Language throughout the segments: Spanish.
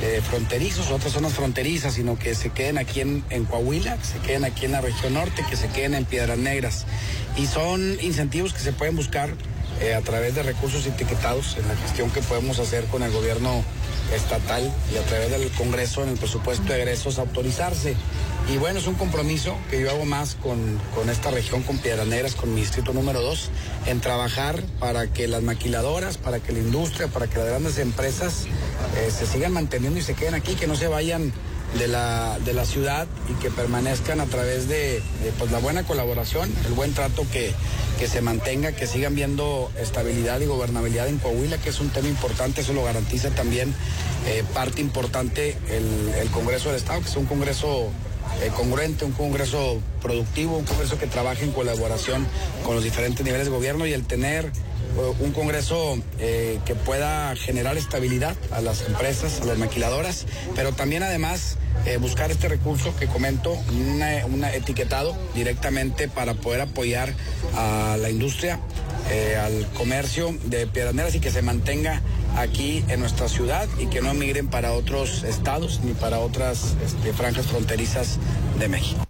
fronterizos, otras zonas fronterizas, sino que se queden aquí en Coahuila, que se queden aquí en la región norte, que se queden en Piedras Negras. Y son incentivos que se pueden buscar a través de recursos etiquetados en la gestión que podemos hacer con el gobierno estatal y a través del Congreso en el presupuesto de egresos autorizarse. Y bueno, es un compromiso que yo hago más con esta región, con Piedras Negras, con mi distrito número 2, en trabajar para que las maquiladoras, para que la industria, para que las grandes empresas se sigan manteniendo y se queden aquí, que no se vayan de la ciudad y que permanezcan a través de pues la buena colaboración, el buen trato que se mantenga, que sigan viendo estabilidad y gobernabilidad en Coahuila, que es un tema importante. Eso lo garantiza también parte importante el Congreso del Estado, que es un Congreso congruente, un Congreso productivo, un Congreso que trabaje en colaboración con los diferentes niveles de gobierno, y el tener un Congreso que pueda generar estabilidad a las empresas, a las maquiladoras, pero también además buscar este recurso que comento, un etiquetado directamente para poder apoyar a la industria, al comercio de Piedras Negras, y que se mantenga aquí en nuestra ciudad y que no emigren para otros estados ni para otras franjas fronterizas de México.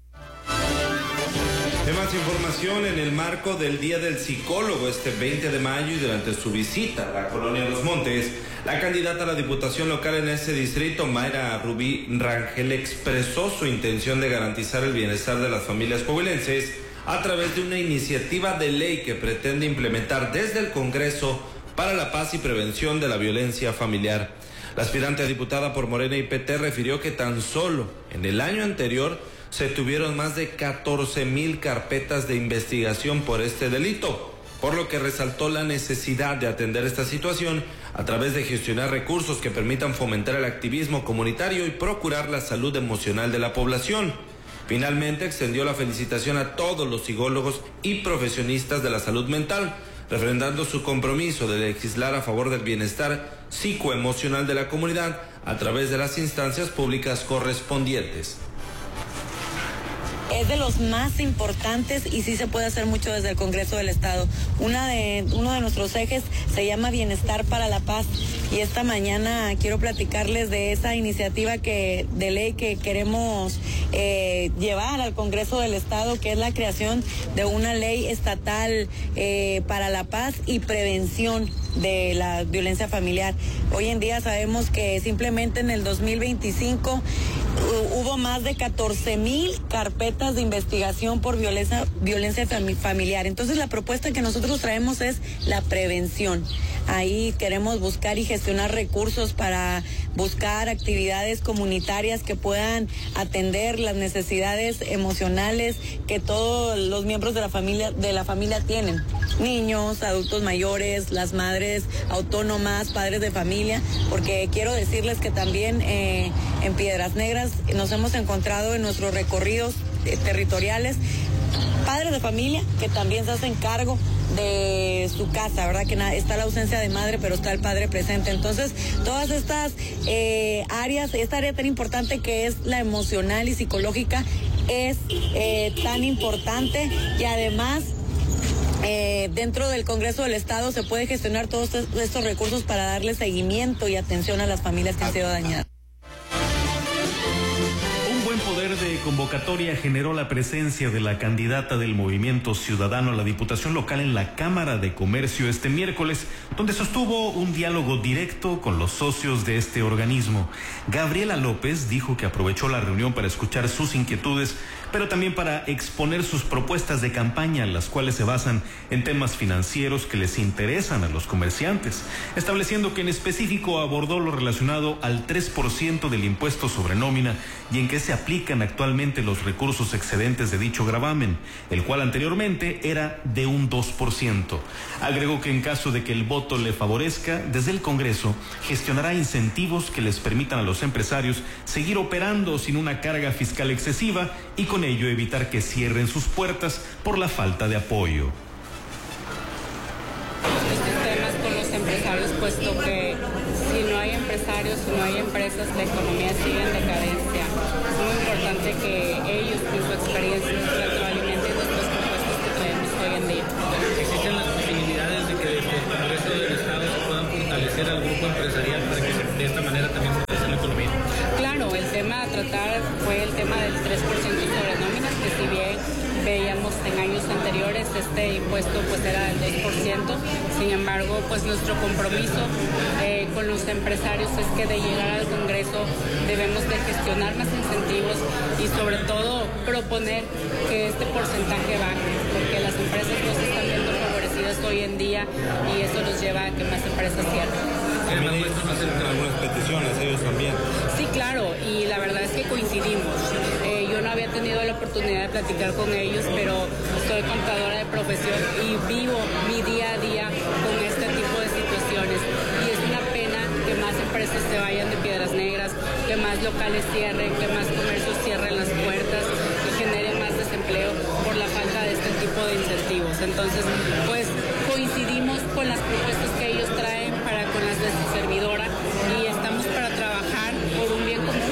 De más información, en el marco del Día del Psicólogo este 20 de mayo y durante su visita a la colonia Los Montes, la candidata a la diputación local en ese distrito, Mayra Rubí Rangel, expresó su intención de garantizar el bienestar de las familias coahuilenses a través de una iniciativa de ley que pretende implementar desde el Congreso para la paz y prevención de la violencia familiar. La aspirante a diputada por Morena y PT refirió que tan solo en el año anterior se tuvieron más de 14,000 carpetas de investigación por este delito, por lo que resaltó la necesidad de atender esta situación a través de gestionar recursos que permitan fomentar el activismo comunitario y procurar la salud emocional de la población. Finalmente extendió la felicitación a todos los psicólogos y profesionistas de la salud mental, refrendando su compromiso de legislar a favor del bienestar psicoemocional de la comunidad a través de las instancias públicas correspondientes. Es de los más importantes y sí se puede hacer mucho desde el Congreso del Estado. Uno de nuestros ejes se llama Bienestar para la Paz, y esta mañana quiero platicarles de esa iniciativa de ley que queremos llevar al Congreso del Estado, que es la creación de una ley estatal para la paz y prevención de la violencia familiar. Hoy en día sabemos que simplemente en el 2025 hubo más de 14,000 carpetas de investigación por violencia familiar. Entonces la propuesta que nosotros traemos es la prevención. Ahí queremos buscar y gestionar recursos para buscar actividades comunitarias que puedan atender las necesidades emocionales que todos los miembros de la familia tienen. Niños, adultos mayores, las madres autónomas, padres de familia, porque quiero decirles que también en Piedras Negras nos hemos encontrado en nuestros recorridos territoriales padres de familia que también se hacen cargo de su casa, ¿verdad? Que está la ausencia de madre, pero está el padre presente. Entonces, todas estas áreas, esta área tan importante que es la emocional y psicológica, es tan importante, y además dentro del Congreso del Estado se puede gestionar todos estos recursos para darle seguimiento y atención a las familias que han sido dañadas. Poder de convocatoria generó la presencia de la candidata del Movimiento Ciudadano a la Diputación Local en la Cámara de Comercio este miércoles, donde sostuvo un diálogo directo con los socios de este organismo. Gabriela López dijo que aprovechó la reunión para escuchar sus inquietudes, pero también para exponer sus propuestas de campaña, las cuales se basan en temas financieros que les interesan a los comerciantes, estableciendo que en específico abordó lo relacionado al 3% del impuesto sobre nómina y en qué se aplican actualmente los recursos excedentes de dicho gravamen, el cual anteriormente era de un 2%. Agregó que en caso de que el voto le favorezca, desde el Congreso gestionará incentivos que les permitan a los empresarios seguir operando sin una carga fiscal excesiva y con ello evitar que cierren sus puertas por la falta de apoyo. Estos temas con los empresarios, puesto que si no hay empresarios, si no hay empresas, la economía sigue en decadencia. Es muy importante que ellos, con su experiencia, nos retroalimenten nuestras propuestas que traemos hoy en día. ¿Existen las posibilidades de que desde el Congreso del Estado se puedan fortalecer al grupo empresarial para que de esta manera también se economía. Claro, el tema a tratar fue el tema del 3% sobre nóminas, que si bien veíamos en años anteriores este impuesto pues era del 2%, sin embargo pues nuestro compromiso con los empresarios es que de llegar al Congreso debemos de gestionar más incentivos y sobre todo proponer que este porcentaje baje, porque las empresas no se están viendo favorecidas hoy en día y eso nos lleva a que más empresas cierren. También ellos hacen algunas peticiones, ellos también. Sí, claro, y la verdad es que coincidimos. Yo no había tenido la oportunidad de platicar con ellos, pero soy contadora de profesión y vivo mi día a día con este tipo de situaciones. Y es una pena que más empresas se vayan de Piedras Negras, que más locales cierren, que más comercios cierren las puertas y generen más desempleo por la falta de este tipo de incentivos. Entonces, pues coincidimos con las propuestas que ellos traen para con las de su servidora y estamos para trabajar por un bien común.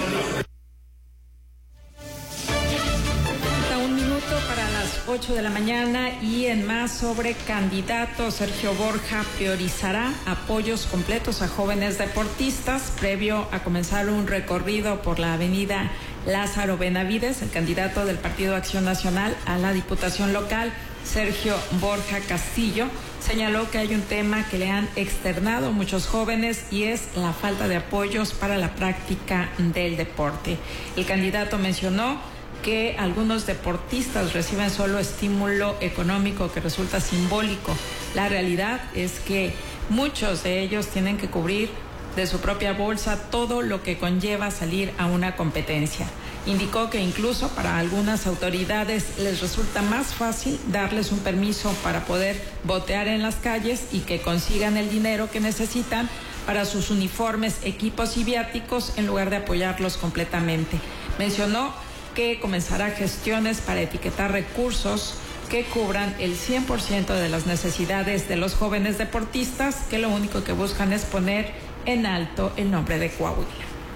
Un minuto para las 8 de la mañana y en más sobre candidatos. Sergio Borja priorizará apoyos completos a jóvenes deportistas previo a comenzar un recorrido por la avenida Lázaro Benavides. El candidato del Partido Acción Nacional a la Diputación Local, Sergio Borja Castillo, señaló que hay un tema que le han externado muchos jóvenes y es la falta de apoyos para la práctica del deporte. El candidato mencionó que algunos deportistas reciben solo estímulo económico que resulta simbólico. La realidad es que muchos de ellos tienen que cubrir de su propia bolsa todo lo que conlleva salir a una competencia. Indicó que incluso para algunas autoridades les resulta más fácil darles un permiso para poder botear en las calles y que consigan el dinero que necesitan para sus uniformes, equipos y viáticos en lugar de apoyarlos completamente. Mencionó que comenzará gestiones para etiquetar recursos que cubran el 100% de las necesidades de los jóvenes deportistas, que lo único que buscan es poner en alto el nombre de Coahuila.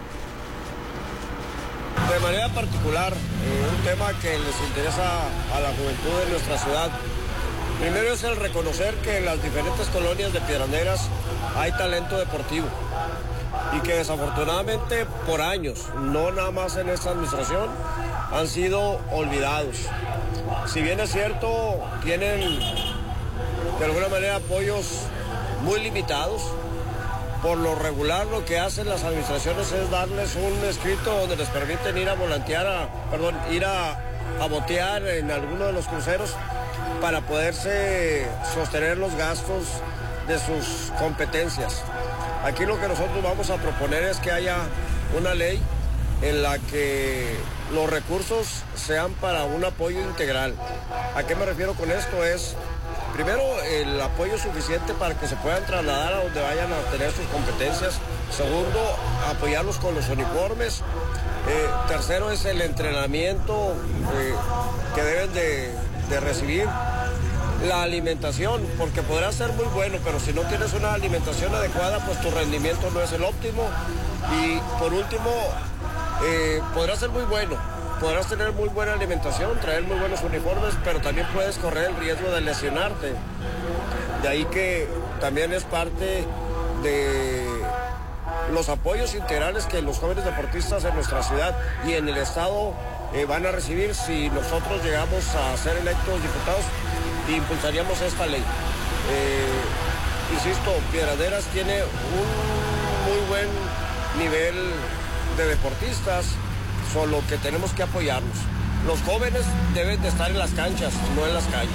De manera particular, un tema que les interesa a la juventud de nuestra ciudad, primero es el reconocer que en las diferentes colonias de Piedras Negras hay talento deportivo y que desafortunadamente por años, no nada más en esta administración, han sido olvidados. Si bien es cierto, tienen de alguna manera apoyos muy limitados. Por lo regular lo que hacen las administraciones es darles un escrito donde les permiten ir a ir a botear en alguno de los cruceros para poderse sostener los gastos de sus competencias. Aquí lo que nosotros vamos a proponer es que haya una ley en la que los recursos sean para un apoyo integral. ¿A qué me refiero con esto? Es, primero, el apoyo suficiente para que se puedan trasladar a donde vayan a tener sus competencias. Segundo, apoyarlos con los uniformes. Tercero es el entrenamiento que deben de recibir. La alimentación, porque podrá ser muy bueno, pero si no tienes una alimentación adecuada, pues tu rendimiento no es el óptimo. Y por último, podrá ser muy bueno, podrás tener muy buena alimentación, traer muy buenos uniformes, pero también puedes correr el riesgo de lesionarte. De ahí que también es parte de los apoyos integrales que los jóvenes deportistas en nuestra ciudad y en el estado van a recibir si nosotros llegamos a ser electos diputados. Impulsaríamos esta ley. Insisto, Piedras Negras tiene un muy buen nivel de deportistas, solo que tenemos que apoyarlos. Los jóvenes deben de estar en las canchas, no en las calles.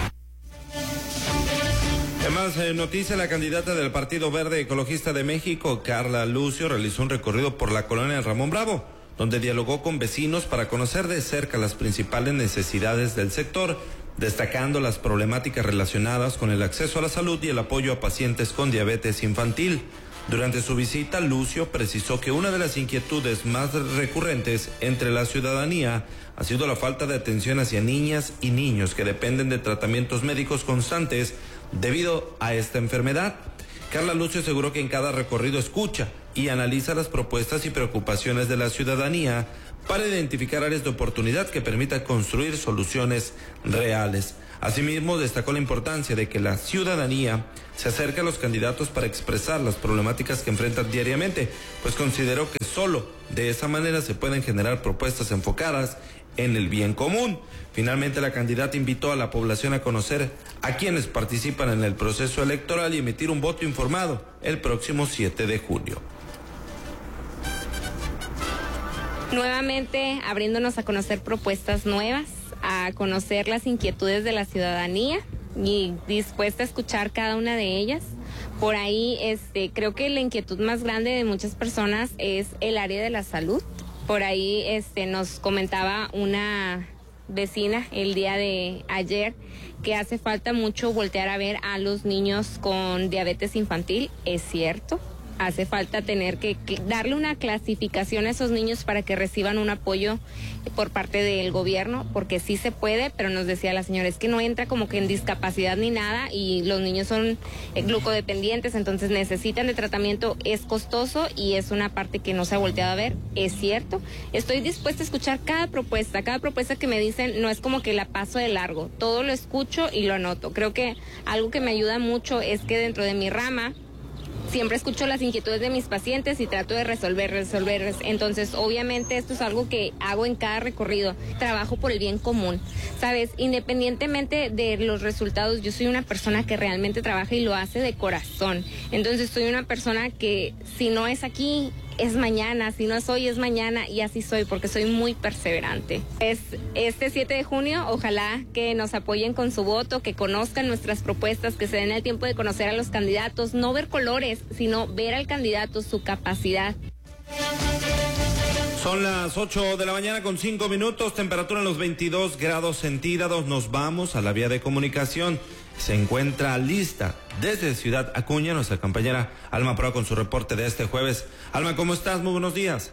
Además, noticia, la candidata del Partido Verde Ecologista de México, Carla Lucio, realizó un recorrido por la colonia Ramón Bravo, donde dialogó con vecinos para conocer de cerca las principales necesidades del sector, destacando las problemáticas relacionadas con el acceso a la salud y el apoyo a pacientes con diabetes infantil. Durante su visita, Lucio precisó que una de las inquietudes más recurrentes entre la ciudadanía ha sido la falta de atención hacia niñas y niños que dependen de tratamientos médicos constantes debido a esta enfermedad. Carla Lucio aseguró que en cada recorrido escucha y analiza las propuestas y preocupaciones de la ciudadanía para identificar áreas de oportunidad que permitan construir soluciones reales. Asimismo, destacó la importancia de que la ciudadanía se acerque a los candidatos para expresar las problemáticas que enfrentan diariamente, pues consideró que solo de esa manera se pueden generar propuestas enfocadas en el bien común. Finalmente, la candidata invitó a la población a conocer a quienes participan en el proceso electoral y emitir un voto informado el próximo 7 de junio. Nuevamente abriéndonos a conocer propuestas nuevas, a conocer las inquietudes de la ciudadanía y dispuesta a escuchar cada una de ellas. Por ahí creo que la inquietud más grande de muchas personas es el área de la salud. Por ahí nos comentaba una vecina el día de ayer que hace falta mucho voltear a ver a los niños con diabetes infantil. Es cierto. Hace falta tener que darle una clasificación a esos niños para que reciban un apoyo por parte del gobierno, porque sí se puede, pero nos decía la señora, es que no entra como que en discapacidad ni nada y los niños son glucodependientes, entonces necesitan de tratamiento, es costoso y es una parte que no se ha volteado a ver. Es cierto, estoy dispuesta a escuchar cada propuesta que me dicen, no es como que la paso de largo, todo lo escucho y lo anoto. Creo que algo que me ayuda mucho es que dentro de mi rama siempre escucho las inquietudes de mis pacientes y trato de resolverles. Entonces, obviamente, esto es algo que hago en cada recorrido. Trabajo por el bien común, ¿sabes? Independientemente de los resultados, yo soy una persona que realmente trabaja y lo hace de corazón. Entonces, soy una persona que si no es aquí, es mañana, si no es hoy, es mañana, y así soy, porque soy muy perseverante. Es este 7 de junio, ojalá que nos apoyen con su voto, que conozcan nuestras propuestas, que se den el tiempo de conocer a los candidatos, no ver colores, sino ver al candidato, su capacidad. Son las 8 de la mañana con 5 minutos, temperatura en los 22 grados centígrados. Nos vamos a la vía de comunicación. Se encuentra lista desde Ciudad Acuña nuestra compañera Alma Proa con su reporte de este jueves. Alma, ¿cómo estás? Muy buenos días.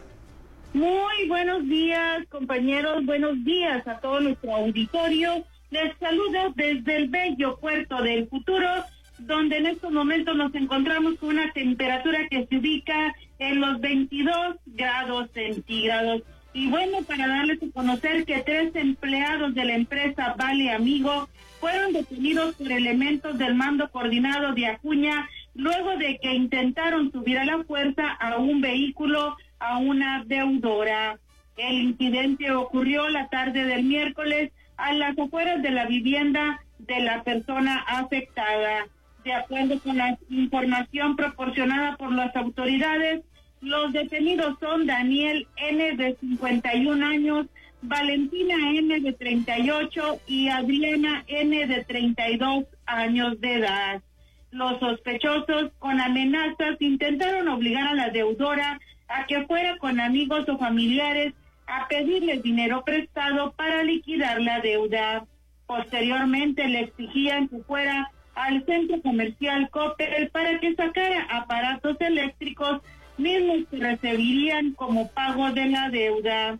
Muy buenos días, compañeros. Buenos días a todo nuestro auditorio. Les saludo desde el bello puerto del Futuro, donde en estos momentos nos encontramos con una temperatura que se ubica en los 22 grados centígrados. Y bueno, para darles a conocer que 3 empleados de la empresa Vale Amigo fueron detenidos por elementos del mando coordinado de Acuña luego de que intentaron subir a la fuerza a un vehículo a una deudora. El incidente ocurrió la tarde del miércoles a las afueras de la vivienda de la persona afectada. De acuerdo con la información proporcionada por las autoridades, los detenidos son Daniel N., de 51 años, Valentina N., de 38 y Adriana N., de 32 años de edad. Los sospechosos, con amenazas, intentaron obligar a la deudora a que fuera con amigos o familiares a pedirles dinero prestado para liquidar la deuda. Posteriormente le exigían que fuera al centro comercial Coppel para que sacara aparatos eléctricos mismos que recibirían como pago de la deuda.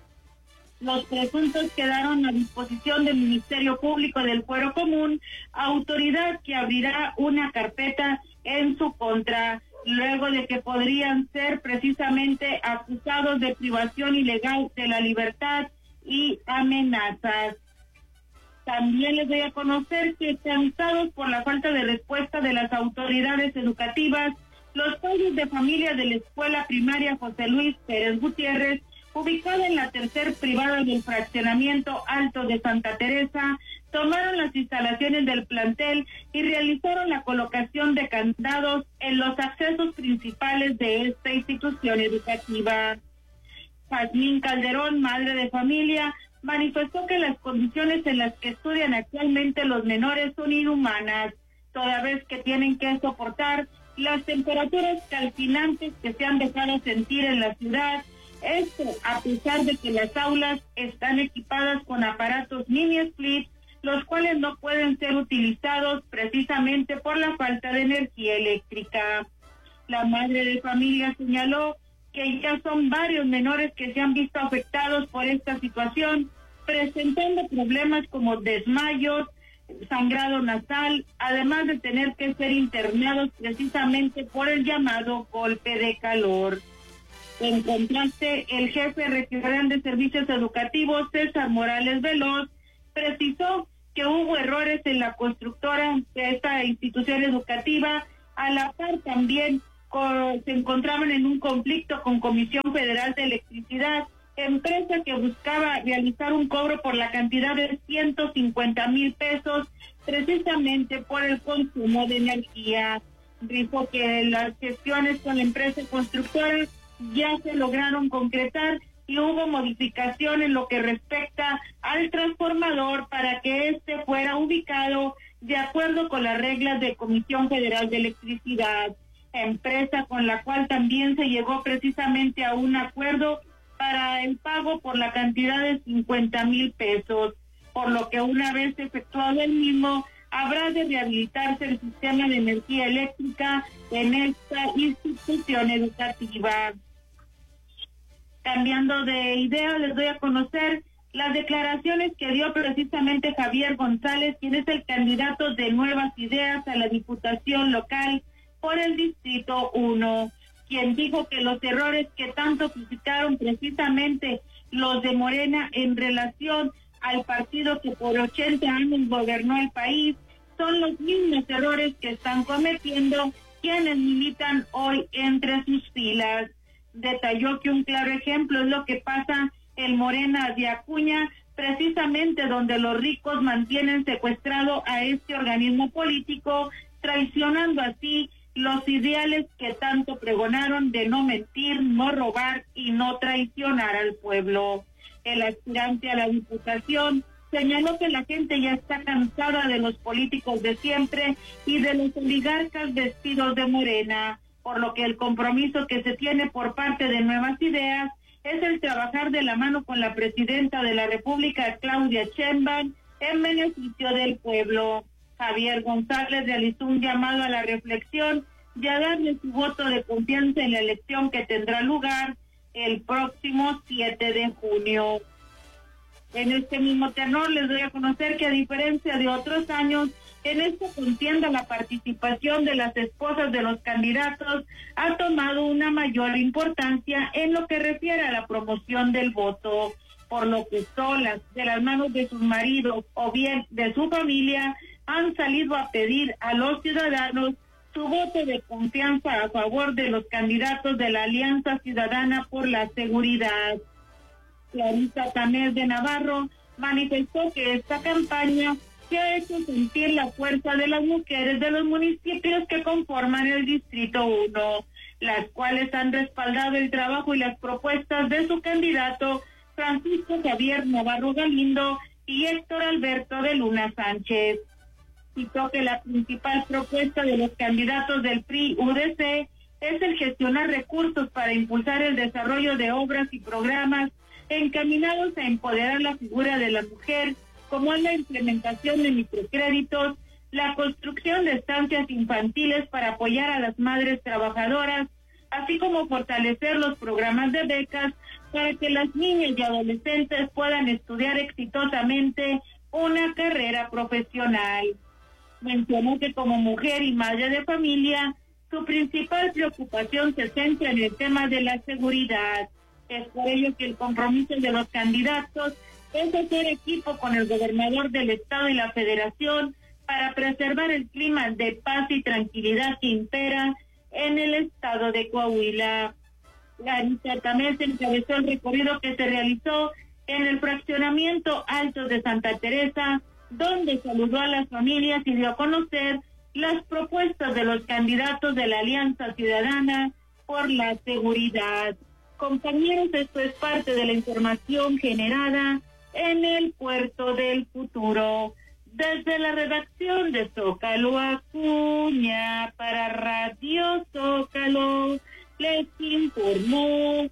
Los presuntos quedaron a disposición del Ministerio Público del Fuero Común, autoridad que abrirá una carpeta en su contra, luego de que podrían ser precisamente acusados de privación ilegal de la libertad y amenazas. También les doy a conocer que, cansados por la falta de respuesta de las autoridades educativas, los padres de familia de la escuela primaria José Luis Pérez Gutiérrez, ubicada en la tercer privada del fraccionamiento Alto de Santa Teresa, tomaron las instalaciones del plantel y realizaron la colocación de candados en los accesos principales de esta institución educativa. Jazmín Calderón, madre de familia, manifestó que las condiciones en las que estudian actualmente los menores son inhumanas, toda vez que tienen que soportar las temperaturas calcinantes que se han dejado sentir en la ciudad. Esto a pesar de que las aulas están equipadas con aparatos mini split, los cuales no pueden ser utilizados precisamente por la falta de energía eléctrica. La madre de familia señaló que ya son varios menores que se han visto afectados por esta situación, presentando problemas como desmayos, sangrado nasal, además de tener que ser internados precisamente por el llamado golpe de calor. En contraste, el jefe regional de servicios educativos, César Morales Veloz, precisó que hubo errores en la constructora de esta institución educativa. A la par también se encontraban en un conflicto con Comisión Federal de Electricidad, empresa que buscaba realizar un cobro por la cantidad de 150,000 pesos precisamente por el consumo de energía. Dijo que las gestiones con la empresa constructora ya se lograron concretar y hubo modificación en lo que respecta al transformador para que éste fuera ubicado de acuerdo con las reglas de Comisión Federal de Electricidad, empresa con la cual también se llegó precisamente a un acuerdo para el pago por la cantidad de 50,000 pesos, por lo que una vez efectuado el mismo, habrá de rehabilitarse el sistema de energía eléctrica en esta institución educativa. Cambiando de idea, les doy a conocer las declaraciones que dio precisamente Javier González, quien es el candidato de Nuevas Ideas a la Diputación Local por el Distrito 1, quien dijo que los errores que tanto criticaron precisamente los de Morena en relación al partido que por 80 años gobernó el país, son los mismos errores que están cometiendo quienes militan hoy entre sus filas. Detalló que un claro ejemplo es lo que pasa en Morena de Acuña, precisamente donde los ricos mantienen secuestrado a este organismo político, traicionando así los ideales que tanto pregonaron de no mentir, no robar y no traicionar al pueblo. El aspirante a la diputación señaló que la gente ya está cansada de los políticos de siempre y de los oligarcas vestidos de Morena, por lo que el compromiso que se tiene por parte de Nuevas Ideas es el trabajar de la mano con la presidenta de la República, Claudia Sheinbaum, en beneficio del pueblo. Javier González realizó un llamado a la reflexión y a darle su voto de confianza en la elección que tendrá lugar el próximo 7 de junio. En este mismo tenor les doy a conocer que a diferencia de otros años, en esta contienda la participación de las esposas de los candidatos ha tomado una mayor importancia en lo que refiere a la promoción del voto, por lo que solas, de las manos de sus maridos o bien de su familia, han salido a pedir a los ciudadanos su voto de confianza a favor de los candidatos de la Alianza Ciudadana por la Seguridad. Clarisa Tamés de Navarro manifestó que esta campaña se ha hecho sentir la fuerza de las mujeres de los municipios que conforman el Distrito 1, las cuales han respaldado el trabajo y las propuestas de su candidato Francisco Javier Navarro Galindo y Héctor Alberto de Luna Sánchez. Citó que la principal propuesta de los candidatos del PRI-UDC es el gestionar recursos para impulsar el desarrollo de obras y programas encaminados a empoderar la figura de la mujer, como es la implementación de microcréditos, la construcción de estancias infantiles para apoyar a las madres trabajadoras, así como fortalecer los programas de becas para que las niñas y adolescentes puedan estudiar exitosamente una carrera profesional. Mencionó que como mujer y madre de familia, su principal preocupación se centra en el tema de la seguridad. Es por ello que el compromiso de los candidatos es hacer equipo con el gobernador del estado y la federación para preservar el clima de paz y tranquilidad que impera en el estado de Coahuila. Clarisa Tamés encabezó el recorrido que se realizó en el fraccionamiento Altos de Santa Teresa, donde saludó a las familias y dio a conocer las propuestas de los candidatos de la Alianza Ciudadana por la Seguridad. Compañeros, esto es parte de la información generada en el Puerto del Futuro. Desde la redacción de Zócalo Acuña para Radio Zócalo, les informó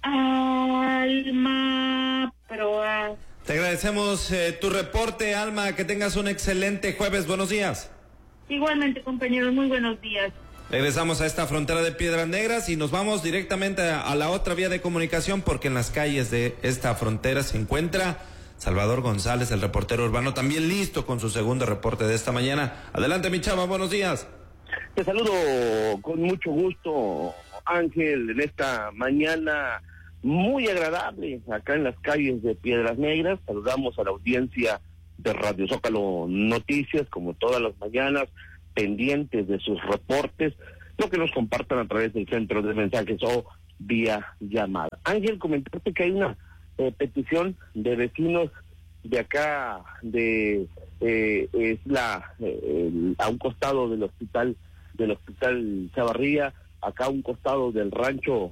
Alma Proa. Te agradecemos tu reporte, Alma. Que tengas un excelente jueves. Buenos días. Igualmente, compañeros, muy buenos días. Regresamos a esta frontera de Piedras Negras y nos vamos directamente a la otra vía de comunicación, porque en las calles de esta frontera se encuentra Salvador González, el reportero urbano, también listo con su segundo reporte de esta mañana. Adelante, mi chava, buenos días. Te saludo con mucho gusto, Ángel, en esta mañana muy agradable acá en las calles de Piedras Negras. Saludamos a la audiencia de Radio Zócalo Noticias, como todas las mañanas, pendientes de sus reportes, lo que nos compartan a través del centro de mensajes o vía llamada. Ángel, comentarte que hay una petición de vecinos de acá, a un costado del hospital Chavarría, acá a un costado del rancho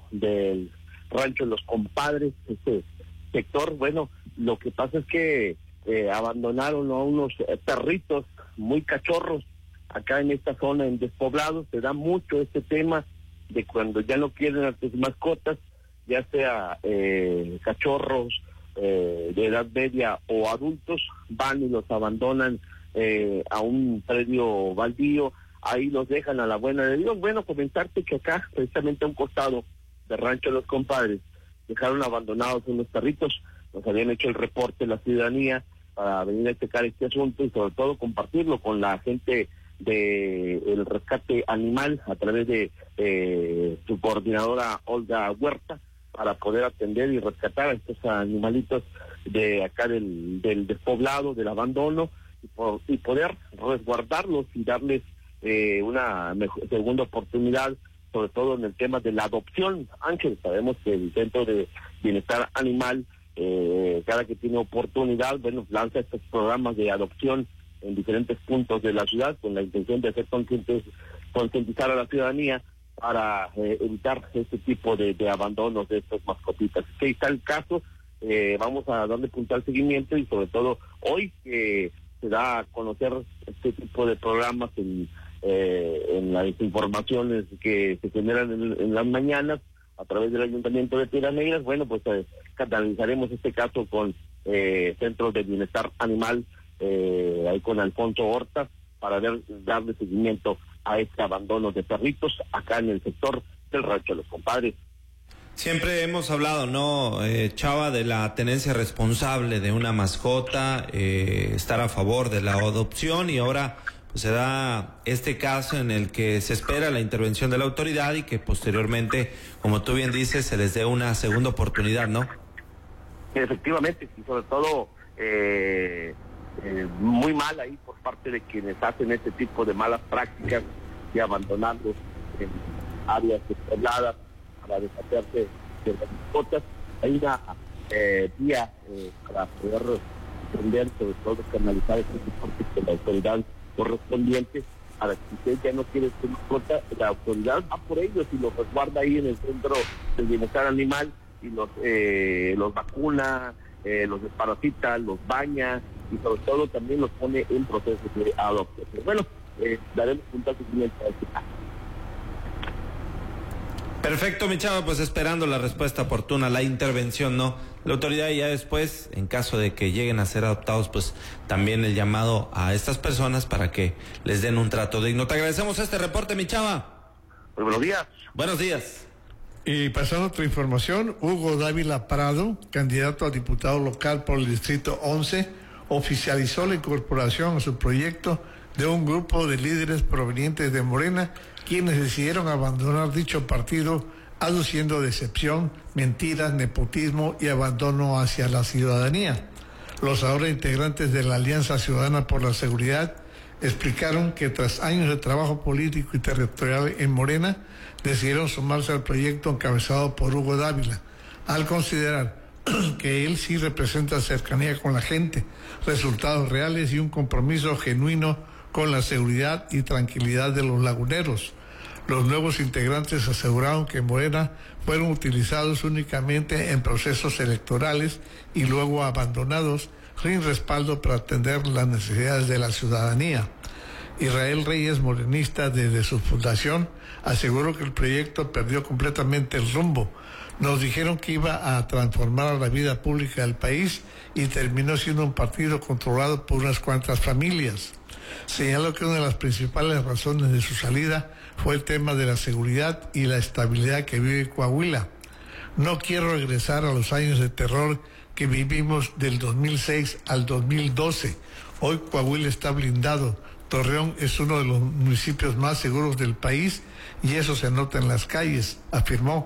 Los Compadres, este sector. Bueno, lo que pasa es que abandonaron a unos perritos muy cachorros acá en esta zona en Despoblado. Se da mucho este tema de cuando ya no quieren a sus mascotas, ya sea cachorros de edad media o adultos, van y los abandonan a un predio baldío, ahí los dejan a la buena de Dios. Bueno, comentarte que acá, precisamente a un costado del rancho Los Compadres, dejaron abandonados unos perritos. Nos habían hecho el reporte la ciudadanía para venir a checar este asunto y sobre todo compartirlo con la gente del rescate animal a través de su coordinadora Olga Huerta, para poder atender y rescatar a estos animalitos de acá del despoblado, del abandono, y poder resguardarlos y darles una segunda oportunidad, sobre todo en el tema de la adopción. Ángel, sabemos que el Centro de Bienestar Animal, cada que tiene oportunidad, bueno, lanza estos programas de adopción en diferentes puntos de la ciudad, con la intención de hacer concientizar a la ciudadanía para evitar este tipo de abandonos de estas mascotitas. Que está el caso, vamos a darle puntual seguimiento, y sobre todo hoy que se da a conocer este tipo de programas en las informaciones que se generan en las mañanas a través del Ayuntamiento de Piedras Negras. Bueno, pues canalizaremos este caso con Centros de Bienestar Animal, ahí con Alfonso Horta, para darle seguimiento a este abandono de perritos acá en el sector del rancho Los Compadres. Siempre hemos hablado, ¿no, Chava, de la tenencia responsable de una mascota, estar a favor de la adopción, y ahora pues se da este caso en el que se espera la intervención de la autoridad y que posteriormente, como tú bien dices, se les dé una segunda oportunidad, ¿no? Efectivamente, y sobre todo muy mal ahí por parte de quienes hacen este tipo de malas prácticas de abandonarlos en áreas despobladas para deshacerse de las mascotas. Hay una vía para poder atender, sobre todo canalizar estos reportes con la autoridad correspondiente, para que usted ya no quiere su mascota, la autoridad va por ellos y los resguarda ahí en el Centro de Bienestar Animal, y los vacuna, los desparasita, los baña, y sobre todo también los pone en proceso de adopción. Bueno, daremos punto de seguimiento a este caso. Perfecto, mi Chava, pues esperando la respuesta oportuna, la intervención, ¿no? La autoridad, ya después, en caso de que lleguen a ser adoptados, pues también el llamado a estas personas para que les den un trato digno. Te agradecemos este reporte, mi Chava. Muy buenos días. Buenos días. Y pasando a otra información, Hugo Dávila Prado, candidato a diputado local por el Distrito 11, oficializó la incorporación a su proyecto de un grupo de líderes provenientes de Morena, quienes decidieron abandonar dicho partido, aduciendo decepción, mentiras, nepotismo y abandono hacia la ciudadanía. Los ahora integrantes de la Alianza Ciudadana por la Seguridad explicaron que tras años de trabajo político y territorial en Morena, decidieron sumarse al proyecto encabezado por Hugo Dávila, al considerar que él sí representa cercanía con la gente, resultados reales y un compromiso genuino con la seguridad y tranquilidad de los laguneros. Los nuevos integrantes aseguraron que Morena fueron utilizados únicamente en procesos electorales y luego abandonados sin respaldo para atender las necesidades de la ciudadanía. Israel Reyes, morenista desde su fundación, aseguró que el proyecto perdió completamente el rumbo. Nos dijeron que iba a transformar la vida pública del país y terminó siendo un partido controlado por unas cuantas familias. Señaló que una de las principales razones de su salida fue el tema de la seguridad y la estabilidad que vive Coahuila. No quiero regresar a los años de terror que vivimos del 2006 al 2012. Hoy Coahuila está blindado. Torreón es uno de los municipios más seguros del país y eso se nota en las calles, afirmó.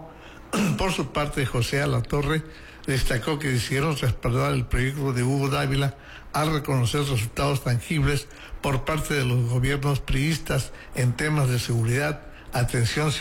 Por su parte, José Alatorre destacó que decidieron respaldar el proyecto de Hugo Dávila al reconocer resultados tangibles por parte de los gobiernos priistas en temas de seguridad, atención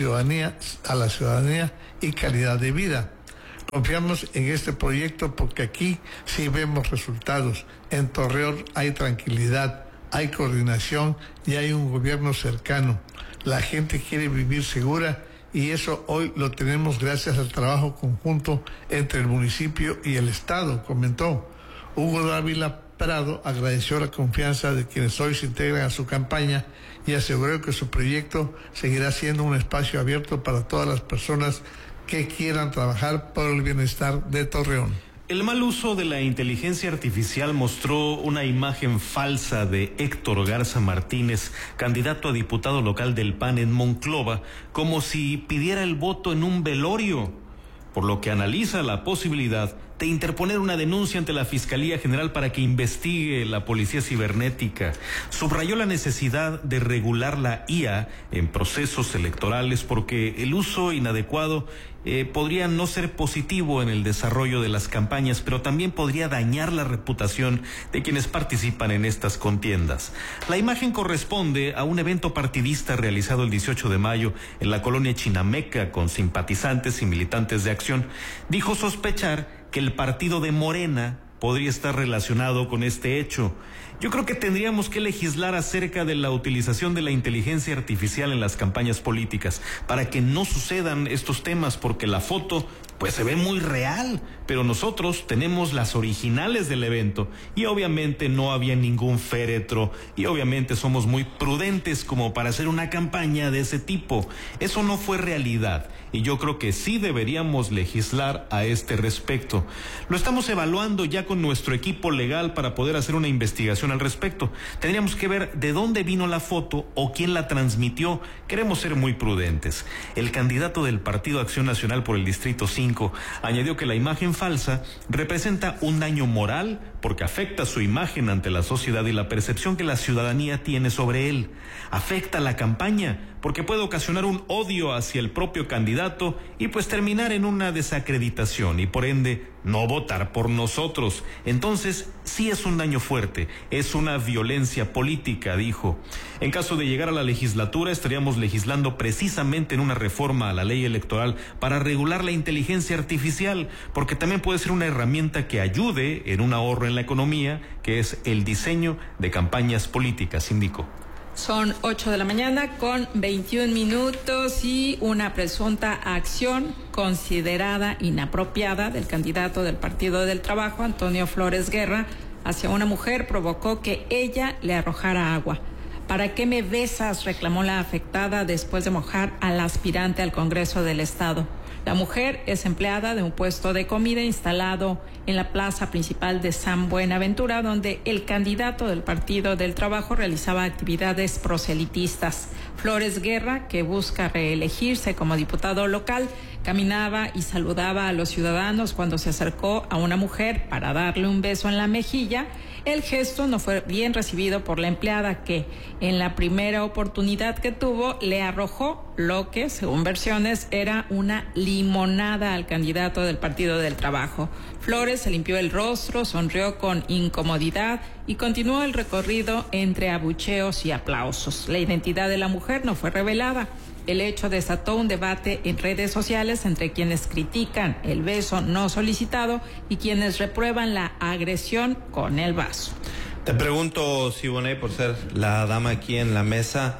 a la ciudadanía y calidad de vida. Confiamos en este proyecto porque aquí sí vemos resultados. En Torreón hay tranquilidad, hay coordinación y hay un gobierno cercano. La gente quiere vivir segura y eso hoy lo tenemos gracias al trabajo conjunto entre el municipio y el Estado, comentó. Hugo Dávila Prado agradeció la confianza de quienes hoy se integran a su campaña y aseguró que su proyecto seguirá siendo un espacio abierto para todas las personas que quieran trabajar por el bienestar de Torreón. El mal uso de la inteligencia artificial mostró una imagen falsa de Héctor Garza Martínez, candidato a diputado local del PAN en Monclova, como si pidiera el voto en un velorio, por lo que analiza la posibilidad de interponer una denuncia ante la Fiscalía General para que investigue la Policía Cibernética. Subrayó la necesidad de regular la IA en procesos electorales porque el uso inadecuado podría no ser positivo en el desarrollo de las campañas, pero también podría dañar la reputación de quienes participan en estas contiendas. La imagen corresponde a un evento partidista realizado el 18 de mayo en la colonia Chinameca con simpatizantes y militantes de Acción. Dijo sospechar que el partido de Morena podría estar relacionado con este hecho. Yo creo que tendríamos que legislar acerca de la utilización de la inteligencia artificial en las campañas políticas para que no sucedan estos temas, porque la foto pues se ve muy real, pero nosotros tenemos las originales del evento y obviamente no había ningún féretro y obviamente somos muy prudentes como para hacer una campaña de ese tipo. Eso no fue realidad y yo creo que sí deberíamos legislar a este respecto. Lo estamos evaluando ya con nuestro equipo legal para poder hacer una investigación al respecto. Tendríamos que ver de dónde vino la foto o quién la transmitió. Queremos ser muy prudentes. El candidato del Partido Acción Nacional por el Distrito 5 añadió que la imagen falsa representa un daño moral porque afecta su imagen ante la sociedad y la percepción que la ciudadanía tiene sobre él. Afecta la campaña porque puede ocasionar un odio hacia el propio candidato y pues terminar en una desacreditación y por ende no votar por nosotros. Entonces sí es un daño fuerte, es una violencia política, dijo. En caso de llegar a la legislatura estaríamos legislando precisamente en una reforma a la ley electoral para regular la inteligencia artificial, porque también puede ser una herramienta que ayude en un ahorro en la economía, que es el diseño de campañas políticas, indicó. Son 8 de la mañana con 21 minutos y una presunta acción considerada inapropiada del candidato del Partido del Trabajo, Antonio Flores Guerra, hacia una mujer provocó que ella le arrojara agua. ¿Para qué me besas?, reclamó la afectada después de mojar al aspirante al Congreso del Estado. La mujer es empleada de un puesto de comida instalado en la plaza principal de San Buenaventura, donde el candidato del Partido del Trabajo realizaba actividades proselitistas. Flores Guerra, que busca reelegirse como diputado local, caminaba y saludaba a los ciudadanos cuando se acercó a una mujer para darle un beso en la mejilla. El gesto no fue bien recibido por la empleada, que en la primera oportunidad que tuvo le arrojó lo que, según versiones, era una limonada al candidato del Partido del Trabajo. Flores se limpió el rostro, sonrió con incomodidad y continuó el recorrido entre abucheos y aplausos. La identidad de la mujer no fue revelada. El hecho desató un debate en redes sociales entre quienes critican el beso no solicitado y quienes reprueban la agresión con el vaso. Te pregunto, Siboney, por ser la dama aquí en la mesa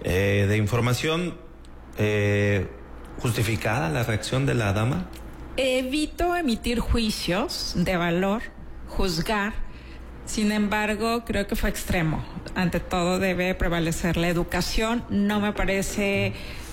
de información, ¿justificada la reacción de la dama? Evito emitir juicios de valor, juzgar. Sin embargo, creo que fue extremo. Ante todo debe prevalecer la educación. No me parece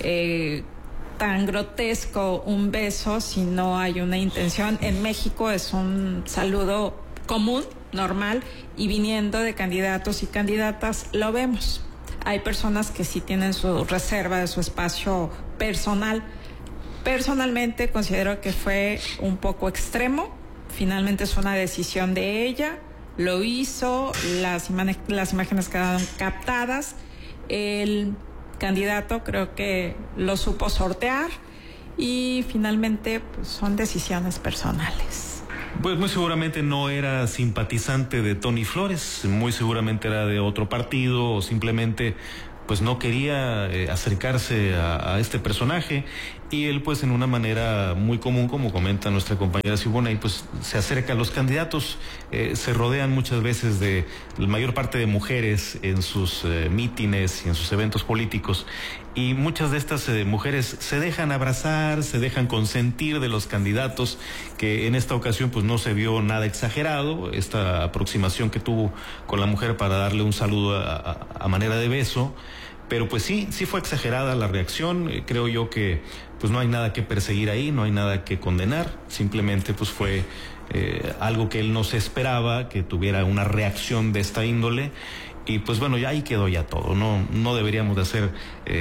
tan grotesco un beso si no hay una intención. En México es un saludo común, normal, y viniendo de candidatos y candidatas lo vemos. Hay personas que sí tienen su reserva de su espacio personal. Personalmente considero que fue un poco extremo. Finalmente es una decisión de ella. Lo hizo, las imágenes quedaron captadas. El candidato creo que lo supo sortear y finalmente pues, son decisiones personales. Pues muy seguramente no era simpatizante de Tony Flores, muy seguramente era de otro partido o simplemente pues no quería acercarse a este personaje, y él pues en una manera muy común, como comenta nuestra compañera Siboney, pues se acerca a los candidatos, se rodean muchas veces de la mayor parte de mujeres en sus mítines y en sus eventos políticos, y muchas de estas mujeres se dejan abrazar, se dejan consentir de los candidatos, que en esta ocasión pues no se vio nada exagerado, esta aproximación que tuvo con la mujer para darle un saludo a manera de beso. Pero pues sí fue exagerada la reacción. Creo yo que pues no hay nada que perseguir ahí, no hay nada que condenar. Simplemente pues fue algo que él no se esperaba, que tuviera una reacción de esta índole. Y pues bueno, ya ahí quedó ya todo. No deberíamos de hacer,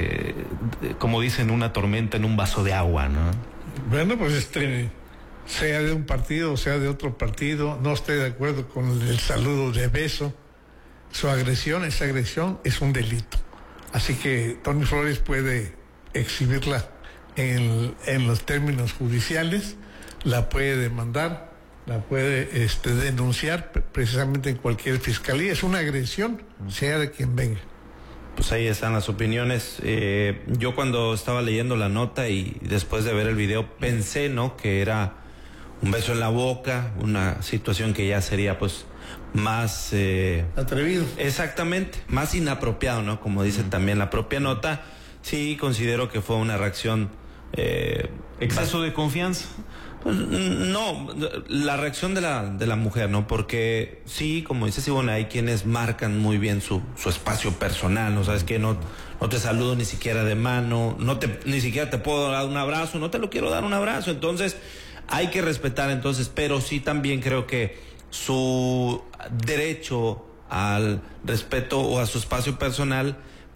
como dicen, una tormenta en un vaso de agua, ¿no? Bueno, pues sea de un partido o sea de otro partido, no esté de acuerdo con el saludo de beso, esa agresión es un delito. Así que Tony Flores puede exhibirla en los términos judiciales, la puede demandar, la puede denunciar precisamente en cualquier fiscalía. Es una agresión, sea de quien venga. Pues ahí están las opiniones. Yo cuando estaba leyendo la nota y después de ver el video pensé, ¿no?, que era un beso en la boca, una situación que ya sería pues más atrevido. Exactamente, más inapropiado, ¿no? Como dice también la propia nota. Sí, considero que fue una reacción exceso de confianza. Pues, no, la reacción de la mujer, ¿no? Porque sí, como dice Sibona, hay quienes marcan muy bien su espacio personal, ¿no? Sabes que no te saludo ni siquiera de mano, ni siquiera te puedo dar un abrazo, no te lo quiero dar un abrazo. Entonces hay que respetar, pero sí también creo que su derecho al respeto o a su espacio personal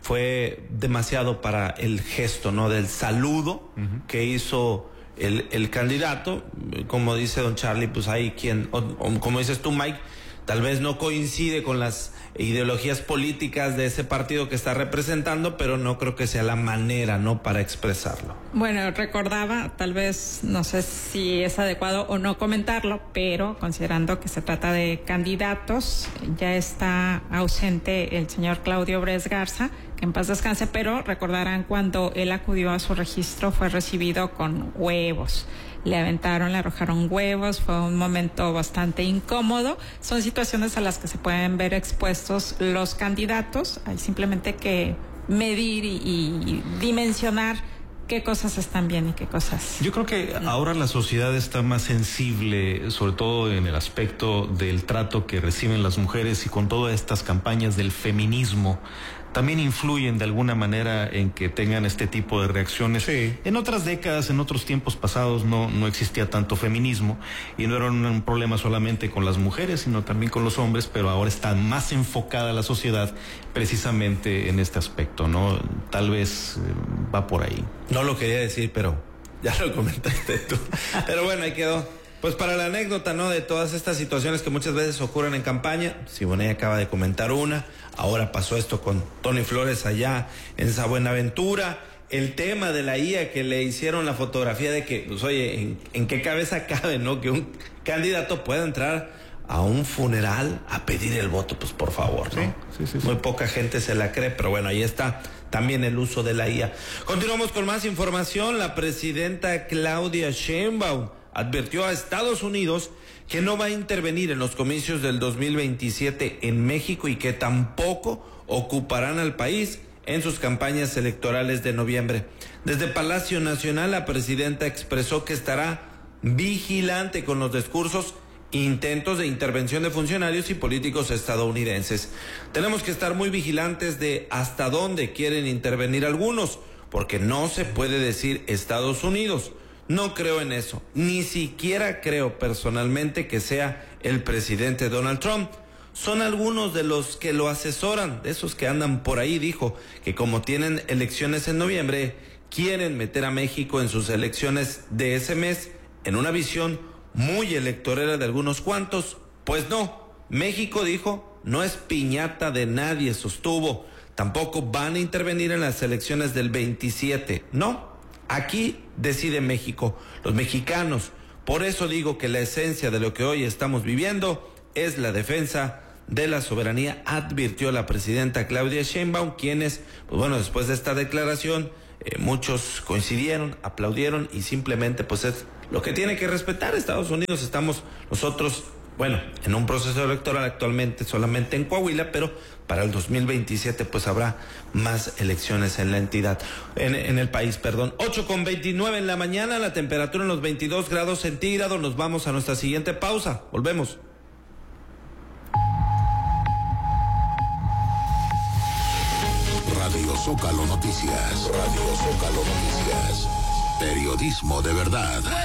fue demasiado para el gesto, ¿no?, del saludo que hizo el candidato. Como dice don Charlie, pues hay quien, o como dices tú, Mike, tal vez no coincide con las ideologías políticas de ese partido que está representando, pero no creo que sea la manera, ¿no?, para expresarlo. Bueno, recordaba, tal vez, no sé si es adecuado o no comentarlo, pero considerando que se trata de candidatos, ya está ausente el señor Claudio Bres Garza, que en paz descanse, pero recordarán cuando él acudió a su registro fue recibido con huevos. Le aventaron, le arrojaron huevos, fue un momento bastante incómodo. Son situaciones a las que se pueden ver expuestos los candidatos. Hay simplemente que medir y dimensionar qué cosas están bien y qué cosas. Yo creo que ahora la sociedad está más sensible, sobre todo en el aspecto del trato que reciben las mujeres, y con todas estas campañas del feminismo también influyen de alguna manera en que tengan este tipo de reacciones. Sí. En otras décadas, en otros tiempos pasados, no existía tanto feminismo, y no era un problema solamente con las mujeres, sino también con los hombres, pero ahora está más enfocada la sociedad precisamente en este aspecto, ¿no? Tal vez va por ahí. No lo quería decir, pero ya lo comentaste tú. Pero bueno, ahí quedó. Pues para la anécdota, ¿no?, de todas estas situaciones que muchas veces ocurren en campaña. Siboney acaba de comentar una. Ahora pasó esto con Tony Flores allá en Sa Buenaventura. El tema de la IA, que le hicieron la fotografía de que, pues oye, ¿en qué cabeza cabe, no?, que un candidato pueda entrar a un funeral a pedir el voto? Pues por favor, ¿no? Sí. Muy poca gente se la cree, pero bueno, ahí está también el uso de la IA. Continuamos con más información. La presidenta Claudia Sheinbaum advirtió a Estados Unidos que no va a intervenir en los comicios del 2027 en México y que tampoco ocuparán al país en sus campañas electorales de noviembre. Desde Palacio Nacional, la presidenta expresó que estará vigilante con los discursos e intentos de intervención de funcionarios y políticos estadounidenses. Tenemos que estar muy vigilantes de hasta dónde quieren intervenir algunos, porque no se puede decir Estados Unidos. No creo en eso. Ni siquiera creo personalmente que sea el presidente Donald Trump. Son algunos de los que lo asesoran, de esos que andan por ahí. Dijo que como tienen elecciones en noviembre, quieren meter a México en sus elecciones de ese mes en una visión muy electorera de algunos cuantos. Pues no, México, dijo, no es piñata de nadie, sostuvo. Tampoco van a intervenir en las elecciones del 27, no. Aquí decide México, los mexicanos. Por eso digo que la esencia de lo que hoy estamos viviendo es la defensa de la soberanía, advirtió la presidenta Claudia Sheinbaum, quienes, pues bueno, después de esta declaración, muchos coincidieron, aplaudieron y simplemente pues es lo que tiene que respetar Estados Unidos. Estamos nosotros, bueno, en un proceso electoral actualmente solamente en Coahuila, pero para el 2027 pues habrá más elecciones en la entidad, en el país, perdón. 8:29 en la mañana, la temperatura en los 22 grados centígrados. Nos vamos a nuestra siguiente pausa. Volvemos. Radio Zócalo Noticias. Radio Zócalo Noticias. Periodismo de verdad.